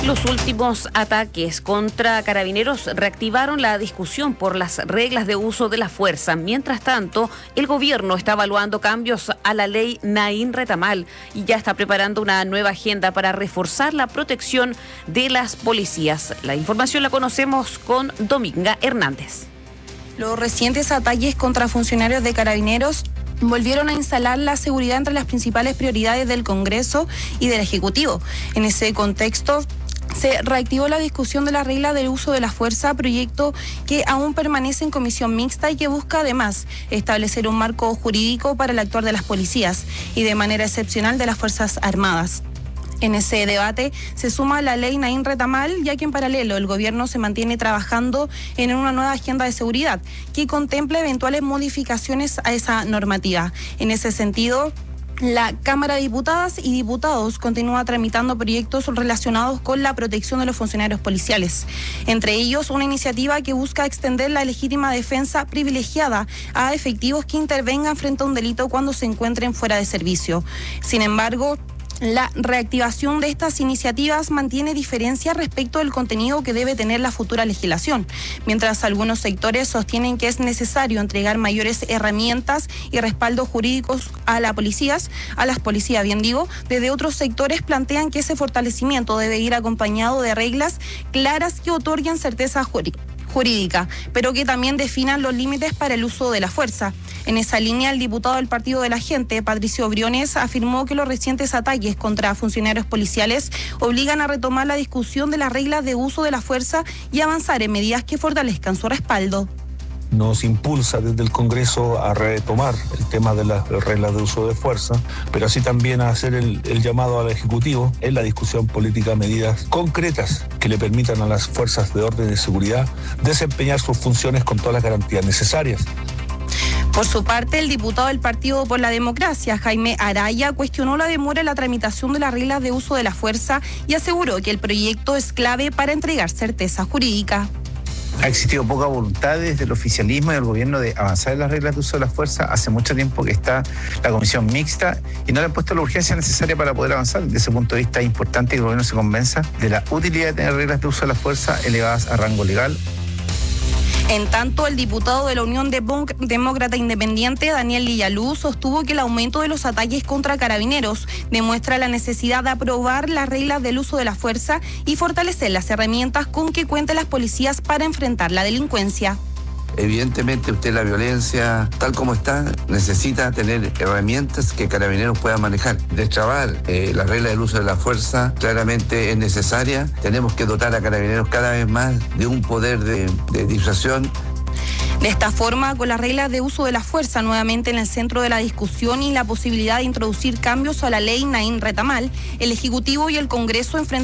Los últimos ataques contra carabineros reactivaron la discusión por las reglas de uso de la fuerza. Mientras tanto, el gobierno está evaluando cambios a la ley Naín Retamal y ya está preparando una nueva agenda para reforzar la protección de las policías. La información la conocemos con Dominga Hernández. Los recientes ataques contra funcionarios de carabineros volvieron a instalar la seguridad entre las principales prioridades del Congreso y del Ejecutivo. En ese contexto, se reactivó la discusión de la regla del uso de la fuerza, proyecto que aún permanece en comisión mixta y que busca además establecer un marco jurídico para el actuar de las policías y de manera excepcional de las Fuerzas Armadas. En ese debate se suma la ley Naín Retamal, ya que en paralelo el gobierno se mantiene trabajando en una nueva agenda de seguridad que contempla eventuales modificaciones a esa normativa. En ese sentido, la Cámara de Diputadas y Diputados continúa tramitando proyectos relacionados con la protección de los funcionarios policiales. Entre ellos, una iniciativa que busca extender la legítima defensa privilegiada a efectivos que intervengan frente a un delito cuando se encuentren fuera de servicio. Sin embargo, la reactivación de estas iniciativas mantiene diferencias respecto del contenido que debe tener la futura legislación, mientras algunos sectores sostienen que es necesario entregar mayores herramientas y respaldos jurídicos a las policías, desde otros sectores plantean que ese fortalecimiento debe ir acompañado de reglas claras que otorguen certeza jurídica, pero que también definan los límites para el uso de la fuerza. En esa línea, el diputado del Partido de la Gente, Patricio Briones, afirmó que los recientes ataques contra funcionarios policiales obligan a retomar la discusión de las reglas de uso de la fuerza y avanzar en medidas que fortalezcan su respaldo. Nos impulsa desde el Congreso a retomar el tema de las reglas de uso de fuerza, pero así también a hacer el llamado al Ejecutivo en la discusión política a medidas concretas que le permitan a las fuerzas de orden y seguridad desempeñar sus funciones con todas las garantías necesarias. Por su parte, el diputado del Partido por la Democracia, Jaime Araya, cuestionó la demora en la tramitación de las reglas de uso de la fuerza y aseguró que el proyecto es clave para entregar certeza jurídica. Ha existido poca voluntad desde el oficialismo y el gobierno de avanzar en las reglas de uso de la fuerza. Hace mucho tiempo que está la comisión mixta y no le han puesto la urgencia necesaria para poder avanzar. Desde ese punto de vista es importante que el gobierno se convenza de la utilidad de tener reglas de uso de la fuerza elevadas a rango legal. En tanto, el diputado de la Unión Demócrata Independiente, Daniel Lillaluz, sostuvo que el aumento de los ataques contra carabineros demuestra la necesidad de aprobar las reglas del uso de la fuerza y fortalecer las herramientas con que cuenten las policías para enfrentar la delincuencia. Evidentemente la violencia, tal como está, necesita tener herramientas que Carabineros puedan manejar. Destrabar la regla del uso de la fuerza claramente es necesaria. Tenemos que dotar a Carabineros cada vez más de un poder de disuasión. De esta forma, con las reglas de uso de la fuerza nuevamente en el centro de la discusión y la posibilidad de introducir cambios a la ley Naín Retamal, el Ejecutivo y el Congreso enfrentan